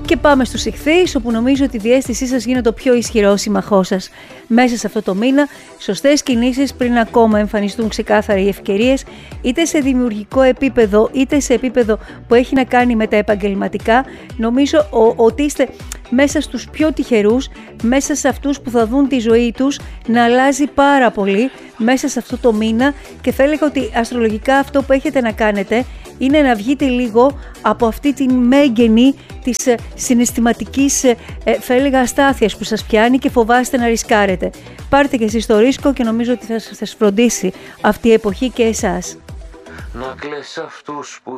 Και πάμε στους Ιχθύες, όπου νομίζω ότι η διαίσθησή σας γίνεται το πιο ισχυρό σύμμαχό σας μέσα σε αυτό το μήνα. Σωστές κινήσεις πριν ακόμα εμφανιστούν ξεκάθαρα οι ευκαιρίες, είτε σε δημιουργικό επίπεδο, είτε σε επίπεδο που έχει να κάνει με τα επαγγελματικά. Νομίζω ότι είστε μέσα στους πιο τυχερούς, μέσα σε αυτούς που θα δουν τη ζωή τους να αλλάζει πάρα πολύ μέσα σε αυτό το μήνα, και θα έλεγα ότι αστρολογικά αυτό που έχετε να κάνετε είναι να βγείτε λίγο από αυτή την μέγενη της συναισθηματικής, θα έλεγα, αστάθειας που σας πιάνει και φοβάστε να ρισκάρετε. Πάρτε και εσείς το ρίσκο και νομίζω ότι θα σας φροντίσει αυτή η εποχή και εσάς. Να κλαις αυτούς που